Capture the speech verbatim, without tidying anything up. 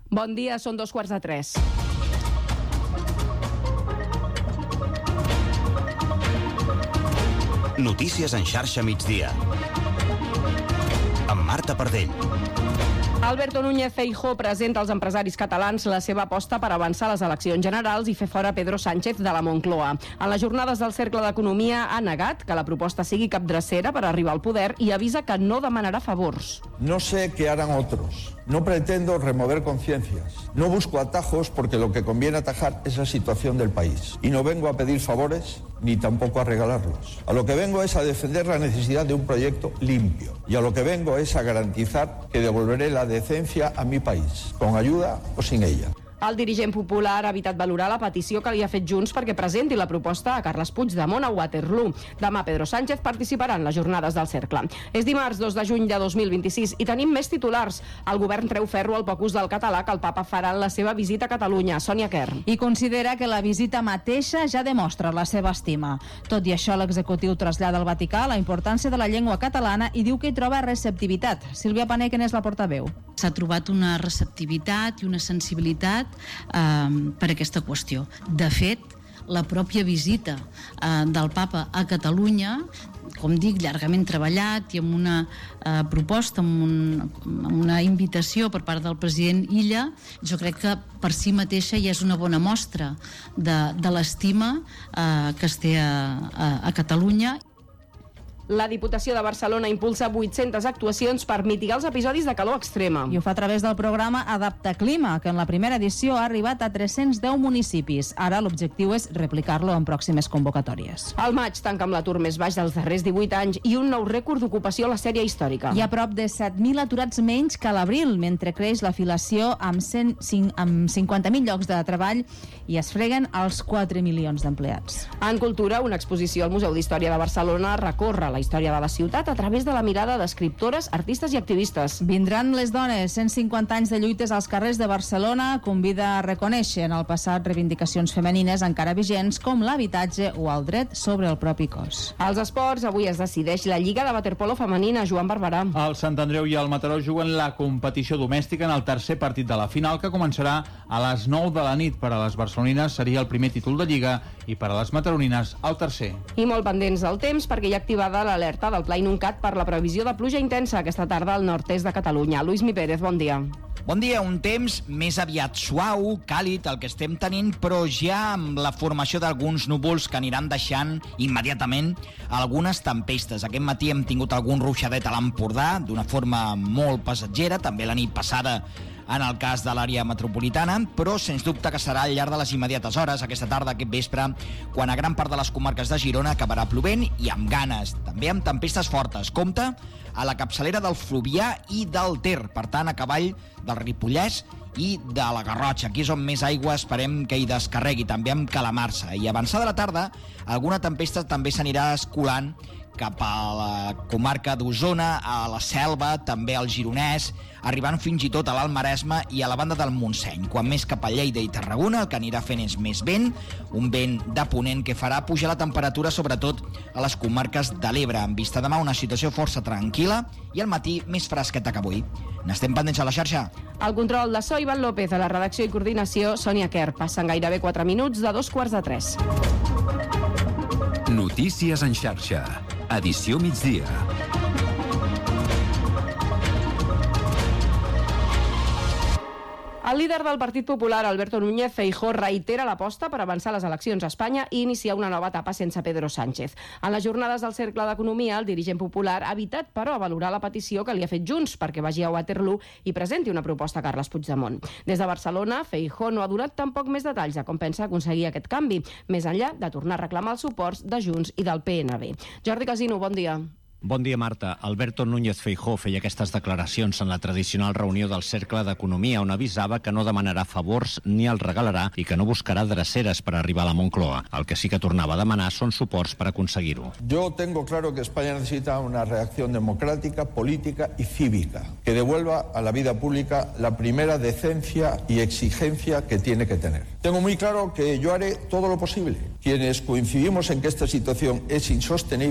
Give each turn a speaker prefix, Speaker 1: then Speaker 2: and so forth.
Speaker 1: Bon dia, són dos quarts de tres.
Speaker 2: Notícies en xarxa migdia. Amb Marta Pardell.
Speaker 1: Alberto Núñez Feijóo presenta als empresaris catalans la seva aposta per avançar les eleccions generals i fer fora Pedro Sánchez de la Moncloa. En les jornades del Cercle d'Economia ha negat que la proposta sigui capdrecera per arribar al poder i avisa que no demanarà favors.
Speaker 3: No sé qué harán otros. No pretendo remover conciencias. No busco atajos porque lo que conviene atajar es la situación del país. Y no vengo a pedir favores ni tampoco a regalarlos. A lo que vengo es a defender la necesidad de un proyecto limpio. Y a lo que vengo es a garantizar que devolveré la decencia a mi país, con ayuda o sin ella.
Speaker 1: El dirigent popular ha evitat valorar la petició que li ha fet Junts perquè presenti la proposta a Carles Puigdemont a Waterloo. Demà Pedro Sánchez participarà en les jornades del Cercle. És dimarts dos de juny de dos mil vint-i-sis i tenim més titulars. El govern treu ferro al poc ús del català que el papa farà en la seva visita a Catalunya. Sònia Kern.
Speaker 4: I considera que la visita mateixa ja demostra la seva estima. Tot i això, l'executiu trasllada al Vaticà la importància de la llengua catalana i diu que hi troba receptivitat. Sílvia Pané, que n'és la portaveu.
Speaker 5: S'ha trobat una receptivitat i una sensibilitat eh, per aquesta qüestió. De fet, la pròpia visita eh, del Papa a Catalunya, com dic, llargament treballat i amb una eh, proposta, amb, un, amb una invitació per part del president Illa, jo crec que per si mateixa ja és una bona mostra de, de l'estima eh, que es té a, a, a Catalunya.
Speaker 1: La Diputació de Barcelona impulsa vuit-centes actuacions per mitigar els episodis de calor extrema.
Speaker 4: I ho fa a través del programa Adapta Clima, que en la primera edició ha arribat a tres-cents deu municipis. Ara l'objectiu és replicar-lo en pròximes convocatòries.
Speaker 1: El maig tanca amb l'atur més baix dels darrers divuit anys i un nou rècord d'ocupació a la sèrie històrica.
Speaker 4: Hi ha prop de set mil aturats menys que a l'abril, mentre creix l'afiliació amb, cent cinc, amb cinquanta mil llocs de treball i es freguen els quatre milions d'empleats.
Speaker 1: En cultura, una exposició al Museu d'Història de Barcelona recorre la història de la ciutat a través de la mirada d'escriptores, artistes i activistes.
Speaker 4: Vindran les dones, cent cinquanta anys de lluites als carrers de Barcelona convida a reconèixer en el passat reivindicacions femenines encara vigents com l'habitatge o el dret sobre el propi cos.
Speaker 1: Als esports, avui es decideix la Lliga de Waterpolo femenina. Joan Barberà.
Speaker 6: El Sant Andreu i el Mataró juguen la competició domèstica en el tercer partit de la final, que començarà a les nou de la nit. Per a les barcelonines seria el primer títol de Lliga i per a les mataronines el tercer.
Speaker 1: I molt pendents del temps perquè hi ha activada l'alerta del Pla Inuncat per la previsió de pluja intensa aquesta tarda al nord-est de Catalunya. Luis Mi Pérez, bon dia.
Speaker 7: Bon dia, un temps més aviat suau, càlid, el que estem tenint, però ja amb la formació d'alguns núvols que aniran deixant immediatament algunes tempestes. Aquest matí hem tingut algun ruixadet a l'Empordà, d'una forma molt passatgera, també la nit passada en el cas de l'àrea metropolitana, però sens dubte que serà al llarg de les immediates hores, aquesta tarda, aquest vespre, quan a gran part de les comarques de Girona acabarà plovent i amb ganes, també amb tempestes fortes. Compte a la capçalera del Fluvià i del Ter, per tant, a cavall del Ripollès i de la Garrotxa. Aquí és on més aigua esperem que hi descarregui, també amb calamarsa. I avançada la tarda, alguna tempesta també s'anirà escolant cap a la comarca d'Osona, a la Selva, també al Gironès, arribant fins i tot a l'Alt Maresme i a la banda del Montseny. Quan més cap a Lleida i Tarragona, el que anirà fent és més vent, un vent de ponent que farà pujar la temperatura, sobretot a les comarques de l'Ebre. En vista demà, una situació força tranquil·la i al matí més fresqueta que avui. N'estem pendents a la xarxa.
Speaker 1: El control de so, Ivan López, a la redacció i coordinació, Sònia Kern. Passen gairebé quatre minuts de dos quarts de tres.
Speaker 2: Notícies en xarxa. Edició migdia.
Speaker 1: El líder del Partit Popular, Alberto Núñez Feijóo, reitera l'aposta per avançar les eleccions a Espanya i iniciar una nova etapa sense Pedro Sánchez. En les jornades del Cercle d'Economia, el dirigent popular ha evitat, però, valorar la petició que li ha fet Junts perquè vagi a Waterloo i presenti una proposta a Carles Puigdemont. Des de Barcelona, Feijóo no ha donat tampoc més detalls de com pensa aconseguir aquest canvi, més enllà de tornar a reclamar els suports de Junts i del P N B. Jordi Casino, bon dia.
Speaker 8: Bon dia, Marta. Alberto Núñez Feijóo feia aquestes declaracions en la tradicional reunió del Cercle d'Economia, on avisava que no demanarà favors ni els regalarà i que no buscarà dreceres per arribar a la Moncloa. El que sí que tornava a demanar són suports per aconseguir-ho.
Speaker 3: Yo tengo claro que España necesita una reacción democrática, política y cívica, que devuelva a la vida pública la primera decencia y exigencia que tiene que tener. Tengo muy claro que yo haré todo lo posible. Quienes coincidimos en que esta situación es insostenible